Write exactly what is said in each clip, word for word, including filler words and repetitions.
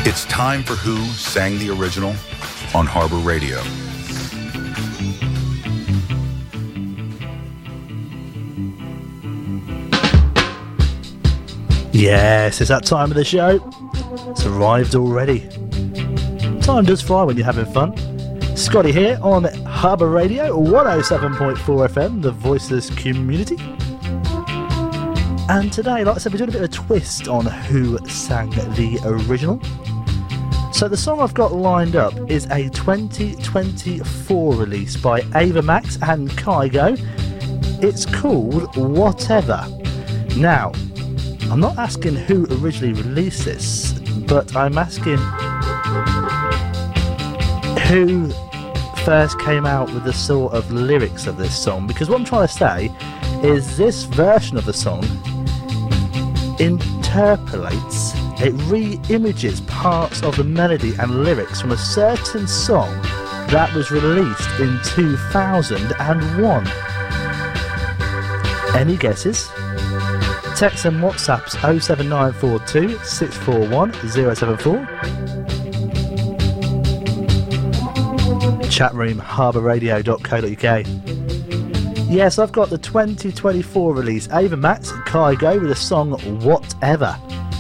It's time for Who Sang the Original on Harbor Radio. Yes, it's that time of the show. It's arrived already. Time does fly when you're having fun. Scotty here on Harbor Radio, one oh seven point four F M, the voiceless community. And today, like I said, we're doing a bit of a twist on Who Sang the Original. So the song I've got lined up is a twenty twenty-four release by Ava Max and Kygo. It's called Whatever. Now, I'm not asking who originally released this, but I'm asking who first came out with the sort of lyrics of this song, because what I'm trying to say is this version of the song interpolates, it re-images parts of the melody and lyrics from a certain song that was released in two thousand one. Any guesses? Text and WhatsApp's oh seven nine four two, six four one, oh seven four. Chatroom harbour radio dot co dot uk. Yes, I've got the twenty twenty-four release, Ava Max and Kygo with the song Whatever.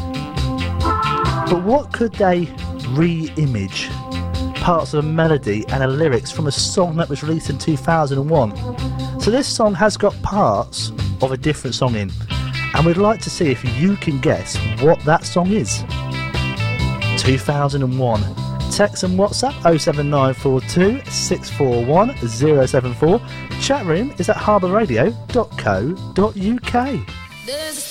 But what could they re-image? Parts of a melody and a lyrics from a song that was released in two thousand one. So this song has got parts of a different song in, and we'd like to see if you can guess what that song is. two thousand one. Text and WhatsApp oh seven nine four two, six four one, oh seven four. Chat room is at harbour radio dot co dot uk. There's